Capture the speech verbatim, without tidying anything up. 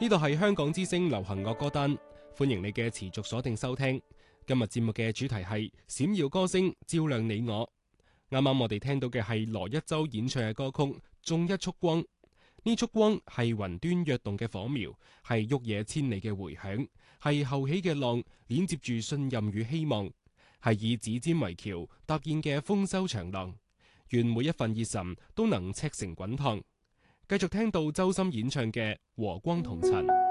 呢度係香港之聲流行樂歌單，歡迎你嘅持續鎖定收聽。今日節目嘅主題係閃耀歌聲照亮你我。啱啱我哋聽到嘅係羅一舟演唱嘅歌曲《縱一束光》。呢束光係雲端躍動嘅火苗，係沃野千里嘅回響，係後起嘅浪連接住信任與希望，係以指尖為橋搭建嘅豐收長廊。願每一份熱忱都能赤誠滾燙。繼續聽到周深演唱嘅《和光同塵》。